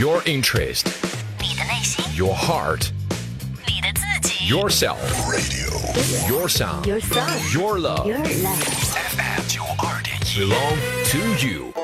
Your interest, 你的内心， your heart, 你的自己 yourself, your sound, Your sound your love. Your love FM 92.1 belong to you.